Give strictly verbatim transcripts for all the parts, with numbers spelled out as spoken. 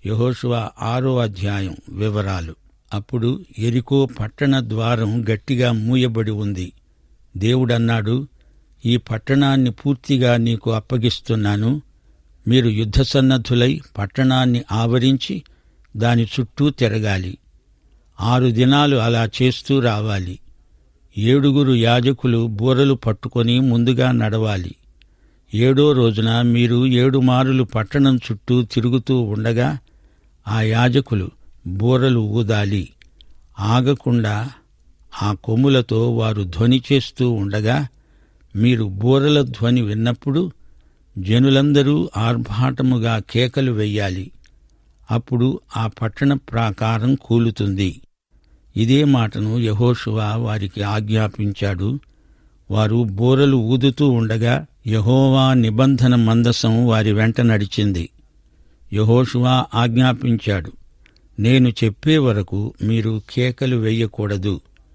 యెహోషువ ఆరో అధ్యాయం వివరాలు. అప్పుడు యెరికో పట్టణ ద్వారం గట్టిగా మూయబడి ఉంది. దేవుడన్నాడు, ఈ పట్టణాన్ని పూర్తిగా నీకు అప్పగిస్తున్నాను. మీరు యుద్ధసన్నద్ధులై పట్టణాన్ని ఆవరించి దాని చుట్టూ తిరగాలి. ఆరు దినాలు అలా చేస్తూ రావాలి. ఏడుగురు యాజకులు బూరలు పట్టుకొని ముందుగా నడవాలి. ఏడో రోజున మీరు ఏడు మారులు పట్టణం చుట్టూ తిరుగుతూ ఉండగా ఆ యాజకులు బూరలు ఊదాలి. ఆగకుండా ఆ కొమ్ములతో వారు ధ్వని చేస్తూ ఉండగా మీరు బూరల ధ్వని విన్నప్పుడు జనులందరూ ఆర్భాటముగా కేకలు వెయ్యాలి. అప్పుడు ఆ పట్టణ ప్రాకారం కూలుతుంది. ఇదే మాటను యెహోషువ వారికి ఆజ్ఞాపించాడు. వారు బూరలు ఊదుతూ ఉండగా యెహోవా నిబంధన మందసం వారి వెంట నడిచింది. యెహోషువ ఆజ్ఞాపించాడు, నేను చెప్పే వరకు మీరు కేకలు వెయ్యకూడదు.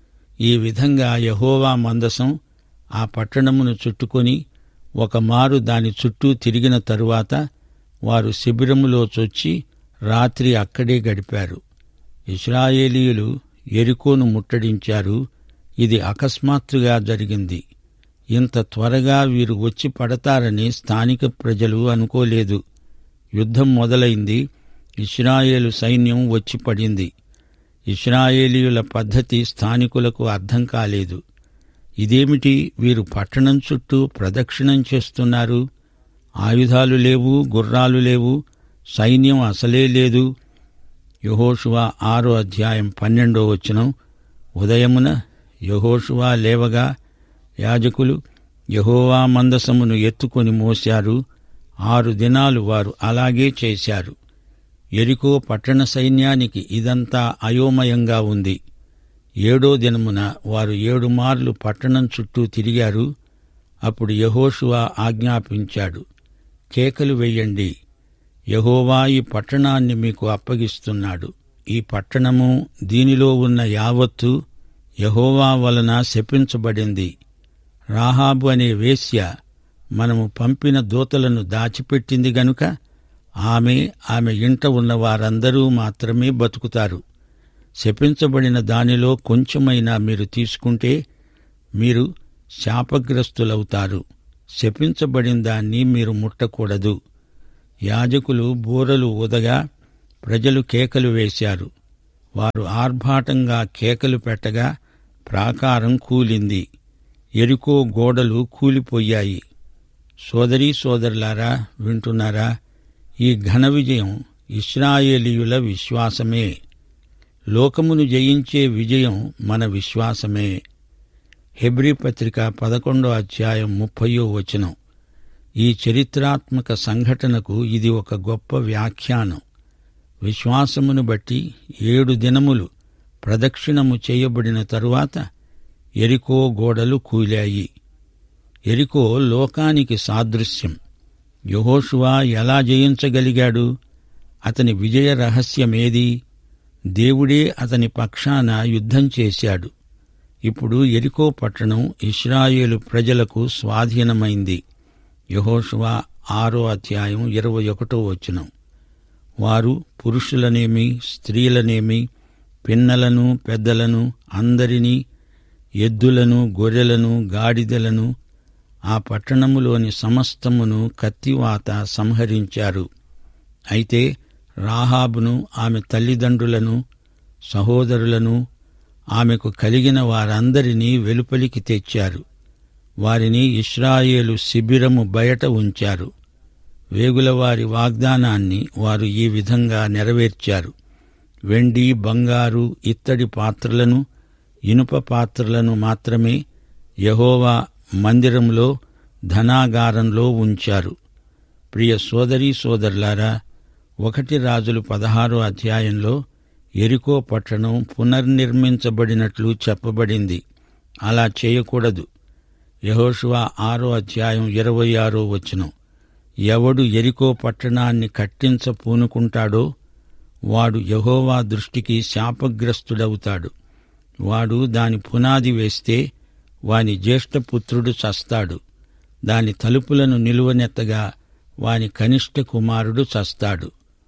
ఈ విధంగా యెహోవా మందసం ఆ పట్టణమును చుట్టుకొని ఒకమారు దాని చుట్టూ తిరిగిన తరువాత వారు శిబిరములో చొచ్చి రాత్రి అక్కడే గడిపారు. ఇశ్రాయేలీయులు యెరికోను ముట్టడించారు. ఇది అకస్మాత్తుగా జరిగింది. ఇంత త్వరగా వీరు వచ్చి పడతారని స్థానిక ప్రజలు అనుకోలేదు. యుద్ధం మొదలైంది. ఇశ్రాయేలు సైన్యం వచ్చి పడింది. ఇశ్రాయేలీయుల పద్ధతి స్థానికులకు అర్థం కాలేదు. ఇదేమిటి, వీరు పట్టణం చుట్టూ ప్రదక్షిణం చేస్తున్నారు? ఆయుధాలు లేవు, గుర్రాలు లేవు, సైన్యం అసలే లేదు. యెహోషువ ఆరో అధ్యాయం పన్నెండో వచనం. ఉదయమున యెహోషువ లేవగా యాజకులు యెహోవా మందసమును ఎత్తుకొని మోశారు. ఆరు దినాలు వారు అలాగే చేశారు. యెరికో పట్టణ సైన్యానికి ఇదంతా అయోమయంగా ఉంది. ఏడో దినమున వారు ఏడు మార్లు పట్టణం చుట్టూ తిరిగారు. అప్పుడు యెహోషువ ఆజ్ఞాపించాడు, కేకలు వెయ్యండి. యెహోవా ఈ పట్టణాన్ని మీకు అప్పగిస్తున్నాడు. ఈ పట్టణము, దీనిలో ఉన్న యావత్తు యెహోవా వలన శపించబడింది. రాహాబు అనే వేశ్య మనము పంపిన దూతలను దాచిపెట్టింది గనుక ఆమె, ఆమె ఇంట ఉన్న వారందరూ మాత్రమే బతుకుతారు. శపించబడిన దానిలో కొంచెమైనా మీరు తీసుకుంటే మీరు శాపగ్రస్తులవుతారు. శపించబడిన దాన్ని మీరు ముట్టకూడదు. యాజకులు బూరలు ఊదగా ప్రజలు కేకలు వేశారు. వారు ఆర్భాటంగా కేకలు పెట్టగా ప్రాకారం కూలింది. యెరికో గోడలు కూలిపోయాయి. సోదరీ సోదరులారా, వింటున్నారా? ఈ ఘన విజయం ఇశ్రాయేలీయుల విశ్వాసమే. లోకమును జయించే విజయం మన విశ్వాసమే. హెబ్రీ పత్రిక పదకొండో అధ్యాయం ముప్పయో వచనం. ఈ చరిత్రాత్మక సంఘటనకు ఇది ఒక గొప్ప వ్యాఖ్యానం. విశ్వాసమును బట్టి ఏడు దినములు ప్రదక్షిణము చేయబడిన తరువాత యెరికో గోడలు కూలాయి. యెరికో లోకానికి సాదృశ్యం. యెహోషువ ఎలా జయించగలిగాడు? అతని విజయ రహస్యమేది? దేవుడే అతని పక్షాన యుద్ధం చేశాడు. ఇప్పుడు యెరికో పట్టణం ఇశ్రాయేలు ప్రజలకు స్వాధీనమైంది. యెహోషువ ఆరో అధ్యాయం ఇరవై ఒకటో వచనం. వారు పురుషులనేమి, స్త్రీలనేమి, పిన్నలను, పెద్దలను, అందరినీ, ఎద్దులను, గొర్రెలను, గాడిదలను, ఆ పట్టణములోని సమస్తమును కత్తివాత సంహరించారు. అయితే రాహాబును, ఆమె తల్లిదండ్రులను, సహోదరులను, ఆమెకు కలిగిన వారందరినీ వెలుపలికి తెచ్చారు. వారిని ఇశ్రాయేలు శిబిరము బయట ఉంచారు. వేగులవారి వాగ్దానాన్ని వారు ఈ విధంగా నెరవేర్చారు. వెండి, బంగారు, ఇత్తడి పాత్రలను, ఇనుప పాత్రలను మాత్రమే యెహోవా మందిరంలో, ధనాగారంలో ఉంచారు. ప్రియ సోదరీ సోదరులారా, ఒకటి రాజులు పదహారో అధ్యాయంలో యెరికో పట్టణం పునర్నిర్మించబడినట్లు చెప్పబడింది. అలా చేయకూడదు. యెహోషువ ఆరో అధ్యాయం ఇరవై ఆరో వచనం. ఎవడు యెరికో పట్టణాన్ని కట్టించ పూనుకుంటాడో వాడు యెహోవా దృష్టికి శాపగ్రస్తుడవుతాడు. వాడు దాని పునాది వేస్తే వాని జ్యేష్ఠపుత్రుడు చస్తాడు. దాని తలుపులను నిలువనెత్తగా వాని కనిష్ఠ కుమారుడు చస్తాడు.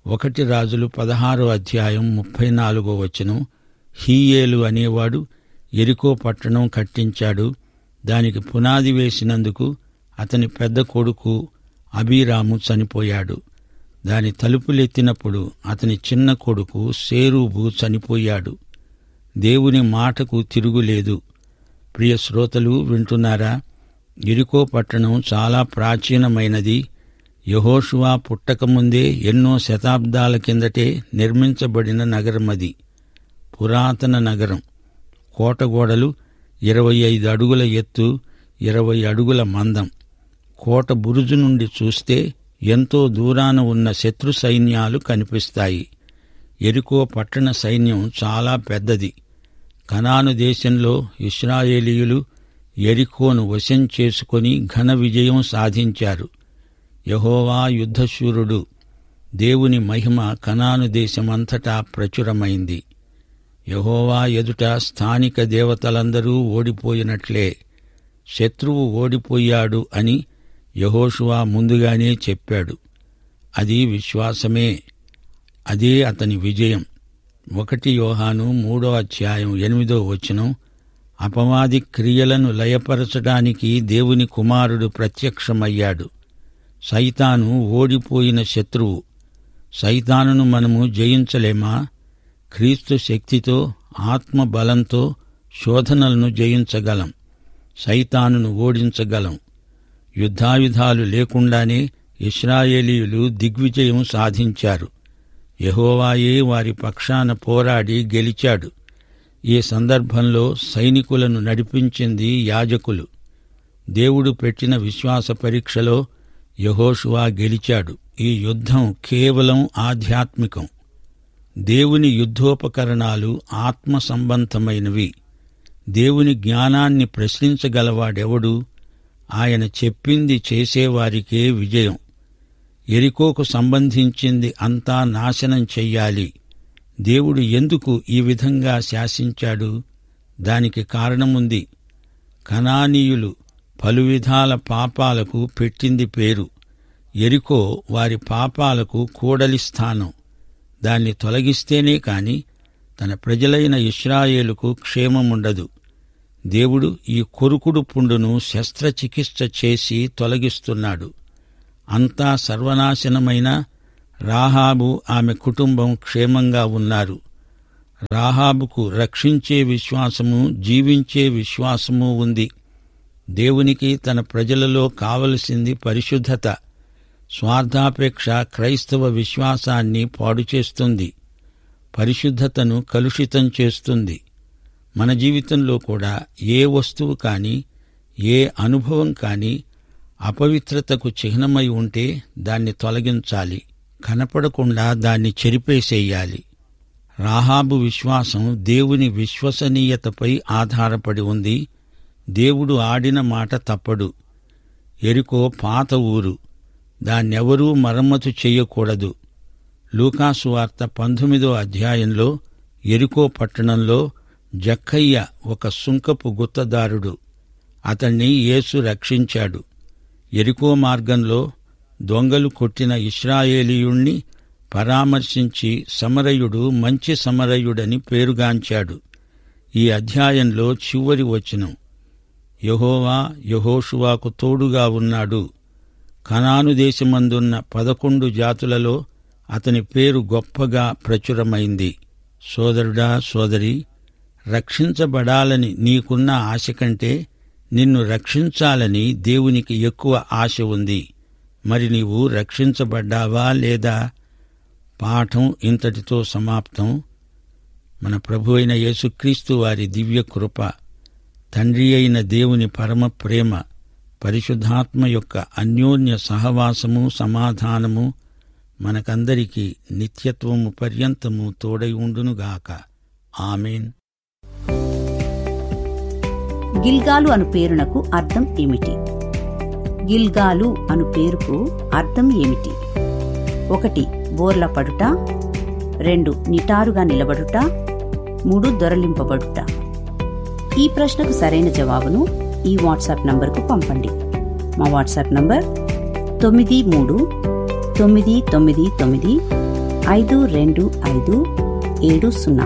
ఒకటి రాజులు పదహారో అధ్యాయం ముప్పై నాలుగో వచనం. హీయేలు అనేవాడు యెరికో పట్టణం కట్టించాడు. దానికి పునాది వేసినందుకు అతని పెద్ద కొడుకు అబీరాము చనిపోయాడు. దాని తలుపులెత్తినప్పుడు అతని చిన్న కొడుకు సేరూబు చనిపోయాడు. దేవుని మాటకు తిరుగులేదు. ప్రియ శ్రోతలు వింటున్నారా? యెరికో పట్టణం చాలా ప్రాచీనమైనది. యెహోషువ పుట్టకముందే ఎన్నో శతాబ్దాల కిందటే నిర్మించబడిన నగరమది. పురాతన నగరం. కోటగోడలు ఇరవై ఐదు అడుగుల ఎత్తు, ఇరవై అడుగుల మందం. కోట బురుజు నుండి చూస్తే ఎంతో దూరాన ఉన్న శత్రు సైన్యాలు కనిపిస్తాయి. యెరికో పట్టణ సైన్యం చాలా పెద్దది. కనాను దేశంలో ఇశ్రాయేలీయులు యెరికోను వశం చేసుకొని ఘన విజయం సాధించారు. యెహోవా యుద్ధశూరుడు. దేవుని మహిమ కనాను దేశమంతటా ప్రచురమైంది. యెహోవా ఎదుట స్థానిక దేవతలందరూ ఓడిపోయినట్లే. శత్రువు ఓడిపోయాడు అని యెహోషువ ముందుగానే చెప్పాడు. అది విశ్వాసమే. అదే అతని విజయం. ఒకటి యోహాను మూడో అధ్యాయం ఎనిమిదో వచనం. అపవాది క్రియలను లయపరచడానికి దేవుని కుమారుడు ప్రత్యక్షమయ్యాడు. సైతాను ఓడిపోయిన శత్రువు. సైతానును మనము జయించలేమా? క్రీస్తు శక్తితో, ఆత్మ బలంతో శోధనలను జయించగలం. సైతానును ఓడించగలం. యుద్ధాయుధాలు లేకుండానే ఇశ్రాయేలీయులు దిగ్విజయం సాధించారు. యెహోవాయే వారి పక్షాన పోరాడి గెలిచాడు. ఈ సందర్భంలో సైనికులను నడిపించింది యాజకులు. దేవుడు పెట్టిన విశ్వాస పరీక్షలో యెహోషువ గెలిచాడు. ఈ యుద్ధం కేవలం ఆధ్యాత్మికం. దేవుని యుద్ధోపకరణాలు ఆత్మ సంబంధమైనవి. దేవుని జ్ఞానాన్ని ప్రశ్నించగలవాడెవడు? ఆయన చెప్పింది చేసేవారికే విజయం. యెరికోకు సంబంధించింది అంతా నాశనం చెయ్యాలి. దేవుడు ఎందుకు ఈ విధంగా శాసించాడు? దానికి కారణముంది. కనానీయులు పలువిధాల పాపాలకు పెట్టింది పేరు. యెరికో వారి పాపాలకు కూడలి స్థానం. దాన్ని తొలగిస్తేనే కాని తన ప్రజలైన ఇశ్రాయేలుకు క్షేమముండదు. దేవుడు ఈ కొరుకుడు పుండును శస్త్రచికిత్స చేసి తొలగిస్తున్నాడు. అంతా సర్వనాశనమైన రాహాబు ఆమె కుటుంబం క్షేమంగా ఉన్నారు. రాహాబుకు రక్షించే విశ్వాసము, జీవించే విశ్వాసము ఉంది. దేవునికి తన ప్రజలలో కావలసింది పరిశుద్ధత. స్వార్థాపేక్ష క్రైస్తవ విశ్వాసాన్ని పాడుచేస్తుంది, పరిశుద్ధతను కలుషితం చేస్తుంది. మన జీవితంలో కూడా ఏ వస్తువు కానీ, ఏ అనుభవం కానీ అపవిత్రతకు చిహ్నమై ఉంటే దాన్ని తొలగించాలి. కనపడకుండా దాన్ని చెరిపేసేయాలి. రాహాబు విశ్వాసం దేవుని విశ్వసనీయతపై ఆధారపడి ఉంది. దేవుడు ఆడిన మాట తప్పడు. యెరికో పాత ఊరు. దాన్నెవరూ మరమ్మతు చెయ్యకూడదు. లూకాసు వార్త పంతొమ్మిదో అధ్యాయంలో యెరికో పట్టణంలో జక్కయ్య ఒక సుంకపు గుత్తదారుడు. అతణ్ణి యేసు రక్షించాడు. యెరికో మార్గంలో దొంగలు కొట్టిన ఇశ్రాయేలీయుణ్ణి పరామర్శించి సమరయుడు మంచి సమరయుడని పేరుగాంచాడు. ఈ అధ్యాయంలో చివరి వచనం, యెహోవా యెహోషువాకు తోడుగా ఉన్నాడు. కనాను దేశమందున్న పదకొండు జాతులలో అతని పేరు గొప్పగా ప్రచురమైంది. సోదరుడా, సోదరి, రక్షించబడాలని నీకున్న ఆశ కంటే నిన్ను రక్షించాలని దేవునికి ఎక్కువ ఆశ ఉంది. మరి నీవు రక్షించబడ్డావా లేదా? పాఠం ఇంతటితో సమాప్తం. మన ప్రభు అయిన యేసుక్రీస్తు వారి దివ్య కృప, తండ్రి అయిన దేవుని పరమ ప్రేమ, పరిశుద్ధాత్మ యొక్క అన్యోన్య సహవాసము, సమాధానము మనకందరికీ నిత్యత్వము పర్యంతము తోడై ఉండునుగాక. ఆమేన్. గిల్గాలు అను పేరునకు అర్థం ఏమిటి? గిల్గాలు అను పేరుకు అర్థం ఏమిటి? ఒకటి, బోర్ల పడుట. రెండు, నిటారుగా నిలబడుట. మూడు, దొరలింపబడుట. ఈ ప్రశ్నకు సరైన జవాబును ఈ వాట్సాప్ నంబర్కు పంపండి. మా వాట్సాప్ నంబర్ తొమ్మిది మూడు తొమ్మిది తొమ్మిది తొమ్మిది ఐదు రెండు ఐదు ఏడు సున్నా.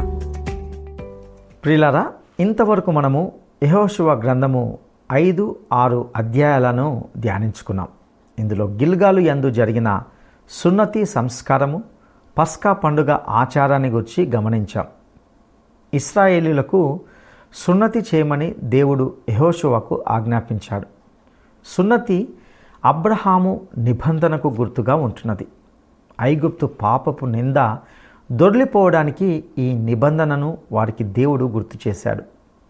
ప్రియులారా, ఇంతవరకు మనము యెహోషువ గ్రంథము ఐదు ఆరు అధ్యాయాలను ధ్యానించుకున్నాం. ఇందులో గిల్గాలు యందు జరిగిన సున్నతి సంస్కారము, పస్కా పండుగ ఆచారాన్ని గురించి గమనించాం. ఇశ్రాయేలీయులకు సున్నతి చేయమని దేవుడు యెహోషువకు ఆజ్ఞాపించాడు. సున్నతి అబ్రహాము నిబంధనకు గుర్తుగా ఉంటున్నది. ఐగుప్తు పాపపు నింద దొర్లిపోవడానికి ఈ నిబంధనను వారికి దేవుడు గుర్తు చేశాడు.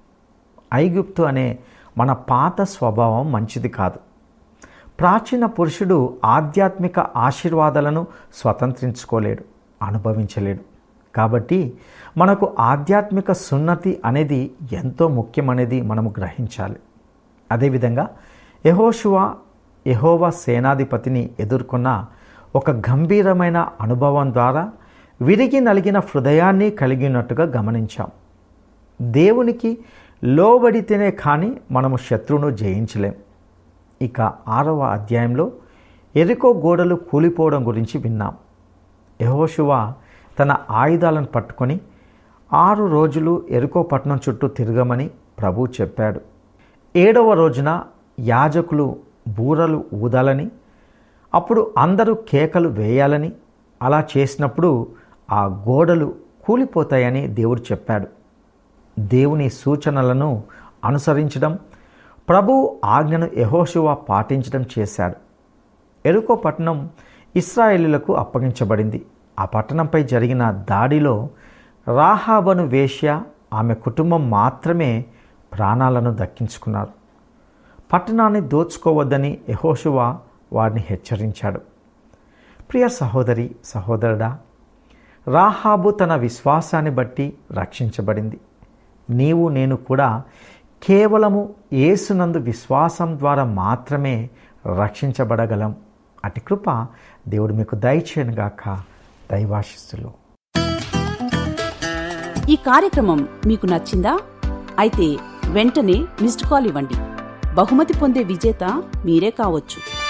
ఐగుప్తు అనే మన పాత స్వభావం మంచిది కాదు. ప్రాచీన పురుషుడు ఆధ్యాత్మిక ఆశీర్వాదాలను స్వతంత్రించుకోలేడు, అనుభవించలేడు. కాబట్టి మనకు ఆధ్యాత్మిక సున్నతి అనేది ఎంతో ముఖ్యమనేది మనము గ్రహించాలి. అదేవిధంగా యెహోషువ యెహోవా సేనాధిపతిని ఎదుర్కొన్న ఒక గంభీరమైన అనుభవం ద్వారా విరిగి నలిగిన హృదయాన్ని కలిగినట్టుగా గమనించాం. దేవునికి లోబడితేనే కానీ మనము శత్రువును జయించలేం. ఇక ఆరవ అధ్యాయంలో యెరికో గోడలు కూలిపోవడం గురించి విన్నాం. యెహోషువ తన ఆయుధాలను పట్టుకొని ఆరు రోజులు యెరికో పట్టణం చుట్టూ తిరగమని ప్రభువు చెప్పాడు. ఏడవ రోజున యాజకులు బూరలు ఊదాలని, అప్పుడు అందరూ కేకలు వేయాలని, అలా చేసినప్పుడు ఆ గోడలు కూలిపోతాయని దేవుడు చెప్పాడు. దేవుని సూచనలను అనుసరించడం, ప్రభు ఆజ్ఞను యెహోషువ పాటించడం చేశాడు. యెరికో పట్టణం ఇశ్రాయేలీయులకు అప్పగించబడింది. ఆ పట్టణంపై జరిగిన దాడిలో రాహాబను వేశ్య, ఆమె కుటుంబం మాత్రమే ప్రాణాలను దక్కించుకున్నారు. పట్టణాన్ని దోచుకోవద్దని యెహోషువ వారిని హెచ్చరించాడు. ప్రియ సహోదరి సహోదరుడా, రాహాబు తన విశ్వాసాన్ని బట్టి రక్షించబడింది. నీవు నేను కూడా కేవలము యేసునందు విశ్వాసం ద్వారా మాత్రమే రక్షించబడగలం. అటి కృప దేవుడు మీకు దయచేయనుగాక. దైవాశిస్సులు. ఈ కార్యక్రమం మీకు నచ్చిందా? అయితే వెంటనే మిస్డ్ కాల్ ఇవ్వండి. బహుమతి పొందే విజేత మీరే కావచ్చు.